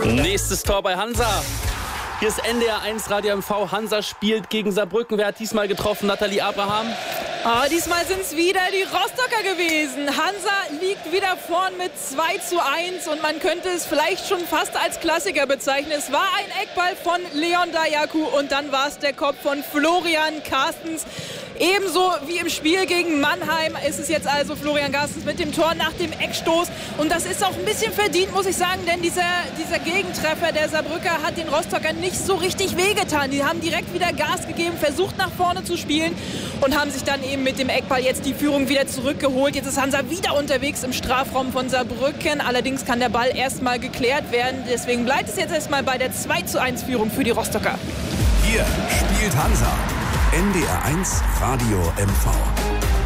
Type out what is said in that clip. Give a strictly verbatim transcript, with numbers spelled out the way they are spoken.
Nächstes Tor bei Hansa. Hier ist N D R eins Radio M V. Hansa spielt gegen Saarbrücken. Wer hat diesmal getroffen? Nathalie Abraham. Oh, diesmal sind es wieder die Rostocker gewesen. Hansa liegt wieder vorn mit zwei zu eins und man könnte es vielleicht schon fast als Klassiker bezeichnen. Es war ein Eckball von Leon Dayaku und dann war es der Kopf von Florian Carstens. Ebenso wie im Spiel gegen Mannheim ist es jetzt also Florian Carstens mit dem Tor nach dem Eckstoß. Und das ist auch ein bisschen verdient, muss ich sagen, denn dieser, dieser Gegentreffer der Saarbrücker hat den Rostockern nicht so richtig wehgetan. Die haben direkt wieder Gas gegeben, versucht nach vorne zu spielen und haben sich dann eben mit dem Eckball jetzt die Führung wieder zurückgeholt. Jetzt ist Hansa wieder unterwegs im Strafraum von Saarbrücken. Allerdings kann der Ball erstmal geklärt werden. Deswegen bleibt es jetzt erstmal bei der zwei zu eins Führung für die Rostocker. Hier spielt Hansa. N D R eins Radio M V.